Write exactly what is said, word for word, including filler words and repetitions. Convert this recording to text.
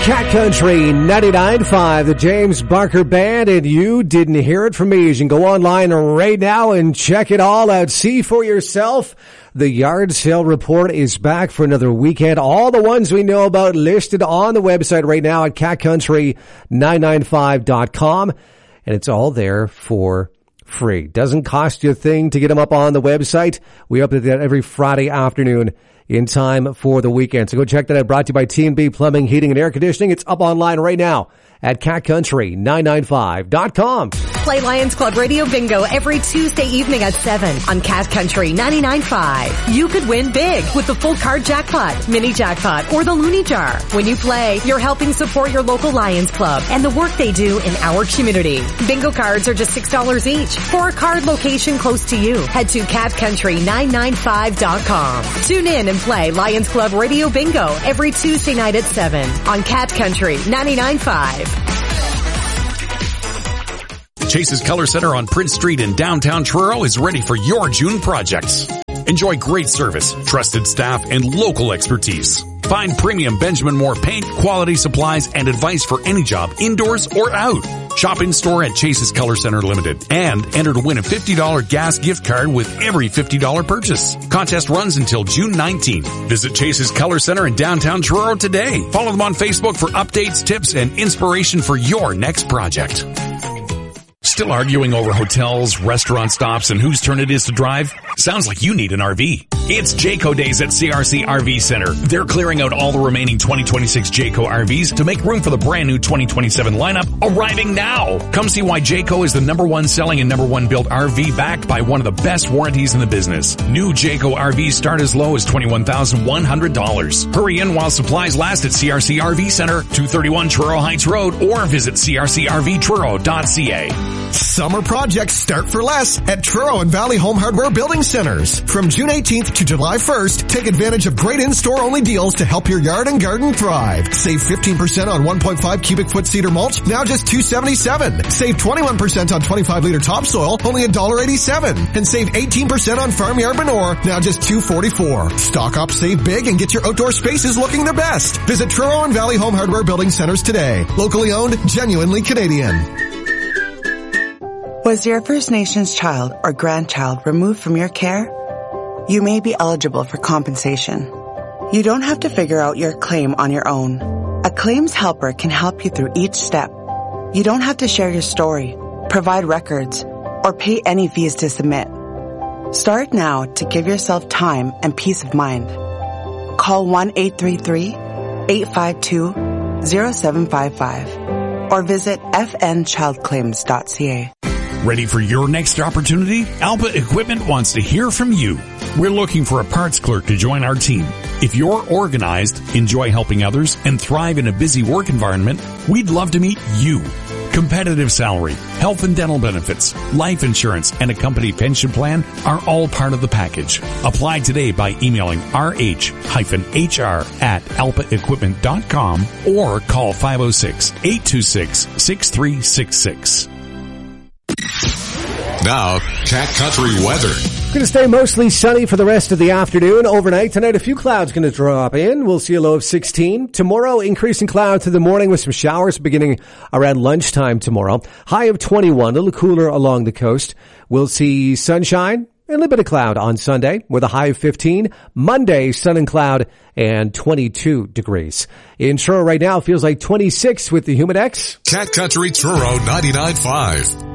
Cat Country ninety-nine point five, the James Barker Band, and you didn't hear it from me. You can go online right now and check it all out. See for yourself. The yard sale report is back for another weekend. All the ones we know about listed on the website right now at cat country nine nine five dot com, and it's all there for free. Doesn't cost you a thing to get them up on the website. We update that every Friday afternoon in time for the weekend. So go check that out. Brought to you by T and B Plumbing, Heating, and Air Conditioning. It's up online right now at cat country nine nine five dot com. Play Lions Club Radio Bingo every Tuesday evening at seven on Cat Country ninety-nine point five. You could win big with the full card jackpot, mini jackpot, or the Looney Jar. When you play, you're helping support your local Lions Club and the work they do in our community. Bingo cards are just six dollars each. For a card location close to you, head to cat country nine nine five dot com. Tune in and play Lions Club Radio Bingo every Tuesday night at seven on Cat Country ninety-nine point five. Chase's Color Center on Prince Street in downtown Truro is ready for your June projects. Enjoy great service, trusted staff, and local expertise. Find premium Benjamin Moore paint, quality supplies, and advice for any job, indoors or out. Shop in store at Chase's Color Center Limited and enter to win a fifty dollars gas gift card with every fifty dollars purchase. Contest runs until June nineteenth. Visit Chase's Color Center in downtown Truro today. Follow them on Facebook for updates, tips, and inspiration for your next project. Still arguing over hotels, restaurant stops, and whose turn it is to drive? Sounds like you need an R V. It's Jayco Days at C R C R V Center. They're clearing out all the remaining twenty twenty-six Jayco R Vs to make room for the brand new twenty twenty-seven lineup arriving now. Come see why Jayco is the number one selling and number one built R V backed by one of the best warranties in the business. New Jayco R Vs start as low as twenty-one thousand one hundred dollars. Hurry in while supplies last at C R C R V Center, two thirty-one Truro Heights Road, or visit c r c r v truro dot c a. Summer projects start for less at Truro and Valley Home Hardware Building Centers. From June eighteenth to July first, take advantage of great in-store only deals to help your yard and garden thrive. Save fifteen percent on one point five cubic foot cedar mulch, now just two dollars and seventy-seven cents. Save twenty-one percent on twenty-five liter topsoil, only one dollar and eighty-seven cents. And save eighteen percent on farmyard manure, now just two dollars and forty-four cents. Stock up, save big, and get your outdoor spaces looking their best. Visit Truro and Valley Home Hardware Building Centers today. Locally owned, genuinely Canadian. Was your First Nations child or grandchild removed from your care? You may be eligible for compensation. You don't have to figure out your claim on your own. A claims helper can help you through each step. You don't have to share your story, provide records, or pay any fees to submit. Start now to give yourself time and peace of mind. Call one eight three three, eight five two, zero seven five five or visit f n child claims dot c a. Ready for your next opportunity? Alpa Equipment wants to hear from you. We're looking for a parts clerk to join our team. If you're organized, enjoy helping others, and thrive in a busy work environment, we'd love to meet you. Competitive salary, health and dental benefits, life insurance, and a company pension plan are all part of the package. Apply today by emailing r h h r at alpa equipment dot com or call five oh six, eight two six, six three six six. Now, Cat Country weather. Going to stay mostly sunny for the rest of the afternoon. Overnight tonight, a few clouds going to drop in. We'll see a low of sixteen. Tomorrow, increasing clouds through the morning with some showers beginning around lunchtime tomorrow. High of twenty-one, a little cooler along the coast. We'll see sunshine and a little bit of cloud on Sunday with a high of fifteen. Monday, sun and cloud and twenty-two degrees. In Truro right now, it feels like twenty-six with the Humidex. Cat Country Truro ninety-nine point five.